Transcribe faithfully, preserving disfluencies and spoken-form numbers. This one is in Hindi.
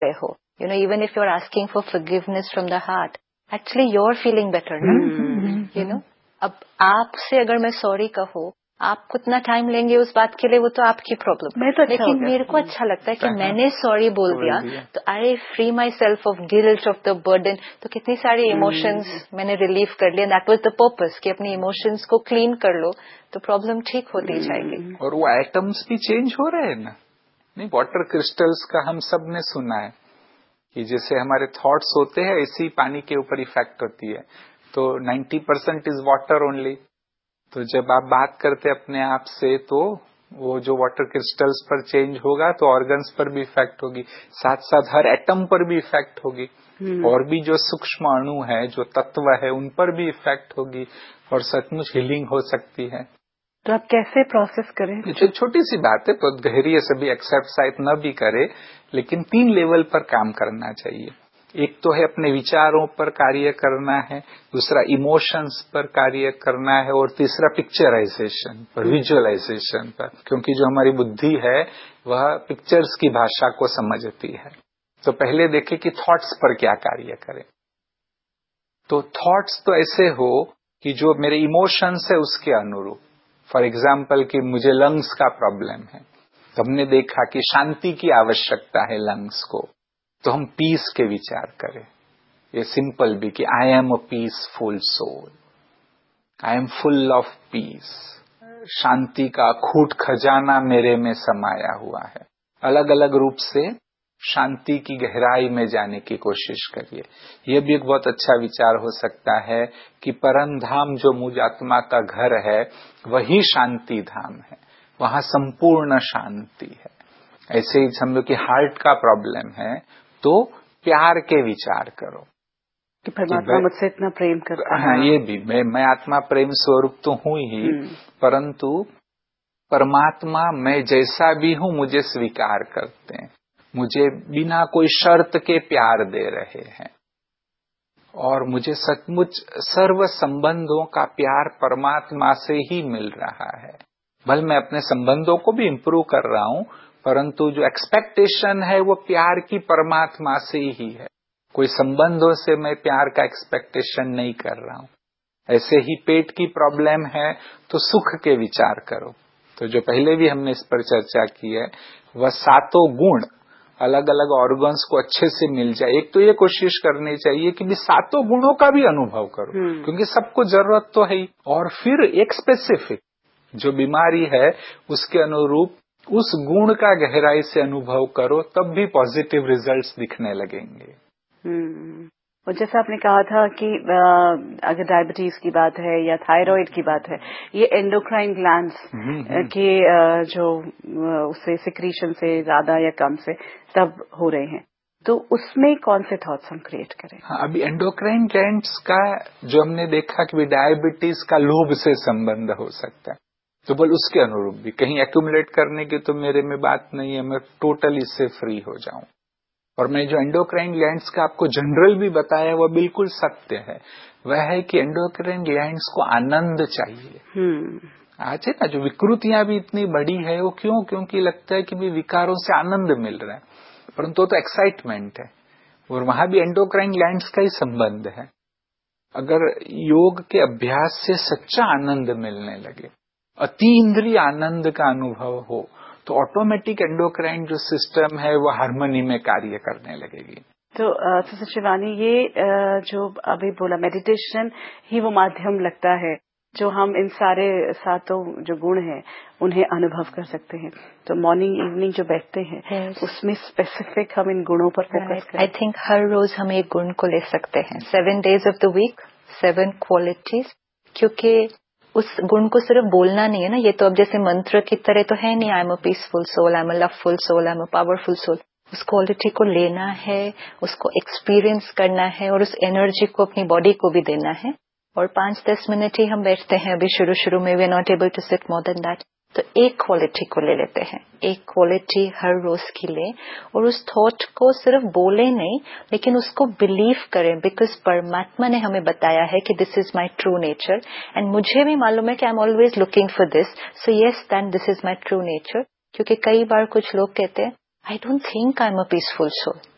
हो, you know, even if you are asking for forgiveness from the heart, actually you are feeling better ना, यू नो. अब आपसे अगर मैं सॉरी कहूँ, आप कितना टाइम लेंगे उस बात के लिए, वो तो आपकी प्रॉब्लम. तो अच्छा लेकिन मेरे को अच्छा लगता है कि मैंने सॉरी बोल दिया, तो आई free my self of guilt, of the burden. तो कितनी सारी इमोशंस मैंने रिलीव कर लिया. दैट वाज द पर्पस कि अपनी इमोशंस को क्लीन कर लो तो प्रॉब्लम ठीक होती जाएगी. और वो एटम्स भी चेंज हो रहे हैं ना. नहीं, वाटर क्रिस्टल्स का हम सब ने सुना है कि जैसे हमारे थॉट्स होते हैं ऐसी पानी के ऊपर इफेक्ट होती है. तो नब्बे परसेंट इज वाटर ओनली. तो जब आप बात करते अपने आप से, तो वो जो वाटर क्रिस्टल्स पर चेंज होगा तो ऑर्गन्स पर भी इफेक्ट होगी, साथ साथ हर एटम पर भी इफेक्ट होगी. और भी जो सूक्ष्म अणु है, जो तत्व है, उन पर भी इफेक्ट होगी और सचमुच हीलिंग हो सकती है. तो आप कैसे प्रोसेस करें? जो छोटी सी बात है, बहुत गहरी है, सभी एक्सेप्ट शायद न भी करे, लेकिन तीन लेवल पर काम करना चाहिए. एक तो है अपने विचारों पर कार्य करना है, दूसरा इमोशंस पर कार्य करना है, और तीसरा पिक्चराइजेशन पर, विजुअलाइजेशन पर. क्योंकि जो हमारी बुद्धि है वह पिक्चर्स की भाषा को समझती है. तो पहले देखें कि थॉट्स पर क्या कार्य करें. तो थॉट्स तो ऐसे हो कि जो मेरे इमोशंस है उसके अनुरूप. फॉर एग्जाम्पल कि मुझे लंग्स का प्रॉब्लम है, तो हमने देखा कि शांति की आवश्यकता है लंग्स को, तो हम पीस के विचार करें. ये सिंपल भी कि I am a peaceful soul, I am full of peace. शांति का अखूट खजाना मेरे में समाया हुआ है. अलग अलग रूप से शांति की गहराई में जाने की कोशिश करिए. यह भी एक बहुत अच्छा विचार हो सकता है कि परम धाम जो मुझ आत्मा का घर है वही शांति धाम है, वहां संपूर्ण शांति है. ऐसे ही समझो कि हार्ट का प्रॉब्लम है, तो प्यार के विचार करो कि परमात्मा मुझसे इतना प्रेम करता है. हाँ, ये भी मैं मैं आत्मा प्रेम स्वरूप तो हूं ही, परंतु परमात्मा मैं जैसा भी हूं मुझे स्वीकार करते हैं, मुझे बिना कोई शर्त के प्यार दे रहे हैं, और मुझे सचमुच सर्व संबंधों का प्यार परमात्मा से ही मिल रहा है. भले मैं अपने संबंधों को भी इम्प्रूव कर रहा हूं, परंतु जो एक्सपेक्टेशन है वो प्यार की परमात्मा से ही है. कोई संबंधों से मैं प्यार का एक्सपेक्टेशन नहीं कर रहा हूं. ऐसे ही पेट की प्रॉब्लम है तो सुख के विचार करो. तो जो पहले भी हमने इस पर चर्चा की है, वह सातों गुण अलग अलग ऑर्गन्स को अच्छे से मिल जाए. एक तो ये कोशिश करनी चाहिए कि भी सातों गुणों का भी अनुभव करो, क्योंकि सबको जरूरत तो है ही. और फिर एक स्पेसिफिक जो बीमारी है उसके अनुरूप उस गुण का गहराई से अनुभव करो, तब भी पॉजिटिव रिजल्ट्स दिखने लगेंगे. हम्म और जैसा आपने कहा था कि अगर डायबिटीज की बात है या थायराइड की बात है, ये एंडोक्राइन ग्लैंड्स के जो उससे सिक्रीशन से ज्यादा या कम से तब हो रहे हैं, तो उसमें कौन से थॉट्स हम क्रिएट करें? हाँ, अभी एंडोक्राइन ग्लैंड्स का जो हमने देखा कि डायबिटीज का लोभ से संबंध हो सकता है, तो बोल उसके अनुरूप भी कहीं एक्यूमुलेट करने की तो मेरे में बात नहीं है, मैं टोटल इससे फ्री हो जाऊं. और मैं जो एंडोक्राइन ग्लैंड्स का आपको जनरल भी बताया वह बिल्कुल सत्य है. वह है कि एंडोक्राइन ग्लैंड्स को आनंद चाहिए. आज है ना जो विकृतियां भी इतनी बड़ी है, वो क्यों? क्योंकि लगता है कि भी विकारों से आनंद मिल रहा है, परंतु तो एक्साइटमेंट है, और वहां भी एंडोक्राइन ग्लैंड्स का ही संबंध है. अगर योग के अभ्यास से सच्चा आनंद मिलने लगे, अति इंद्रिय आनंद का अनुभव हो, तो ऑटोमेटिक एंडोक्राइन जो सिस्टम है वो हार्मनी में कार्य करने लगेगी. तो सिस्टर शिवानी, ये आ, जो अभी बोला मेडिटेशन ही वो माध्यम लगता है जो हम इन सारे सातों जो गुण हैं उन्हें अनुभव कर सकते हैं. तो मॉर्निंग इवनिंग जो बैठते हैं yes. उसमें स्पेसिफिक हम इन गुणों पर फोकस right. करें. आई थिंक हर रोज हम एक गुण को ले सकते हैं. Seven days of the week, seven qualities. क्योंकि उस गुण को सिर्फ बोलना नहीं है ना, ये तो अब जैसे मंत्र की तरह तो है नहीं, I am a peaceful soul, I am a loveful soul, I am a powerful soul. उस क्वालिटी को लेना है, उसको एक्सपीरियंस करना है, और उस एनर्जी को अपनी बॉडी को भी देना है. और पांच दस मिनट ही हम बैठते हैं अभी शुरू शुरू में, we are not able to sit more than that. तो एक क्वालिटी को ले लेते हैं, एक क्वालिटी हर रोज की ले, और उस थॉट को सिर्फ बोले नहीं लेकिन उसको बिलीव करें, बिकॉज परमात्मा ने हमें बताया है कि this is my true nature. And मुझे भी मालूम है कि I am always looking for this, so yes then this is my true nature. क्योंकि कई बार कुछ लोग कहते हैं I don't think I am a peaceful soul,